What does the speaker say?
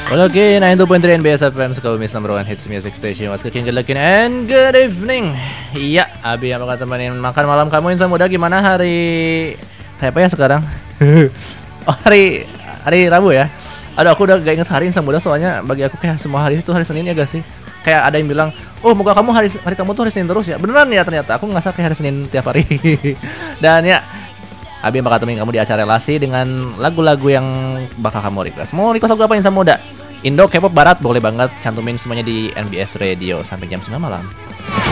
Well, okay, 92.3 NBS FM, Sukabumi's number one hits music station. What's cooking, good looking, and good evening. Iya, Abi yang bakal temenin makan malam kamu Insan Muda. Gimana hari apa ya sekarang? Oh, hari Rabu ya. Aduh, aku udah gak inget hari Insan Muda, soalnya bagi aku kayak semua hari itu hari Senin ya gak sih? Kayak ada yang bilang, oh moga kamu hari kamu tuh hari Senin terus ya. Beneran ya, ternyata aku ngerasa kayak hari Senin tiap hari. Dan ya, Abi bakal temenin kamu di acara relasi dengan lagu-lagu yang bakal kamu request. Mau request lagu apa Insan Muda? Indo, K-pop, Barat, boleh banget. Cantumin semuanya di NBS Radio sampai jam 9 malam.